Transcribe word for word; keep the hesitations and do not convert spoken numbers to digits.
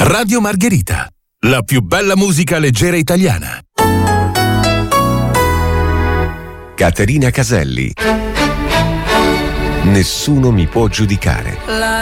Radio Margherita, la più bella musica leggera italiana. Caterina Caselli. Nessuno mi può giudicare.